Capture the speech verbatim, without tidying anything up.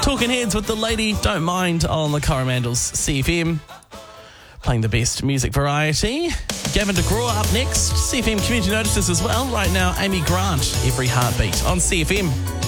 Talking Heads with the Lady Don't Mind on the Coromandels C F M. Playing the best music variety. Gavin DeGraw up next. C F M Community Notices as well. Right now, Amy Grant, Every Heartbeat on C F M.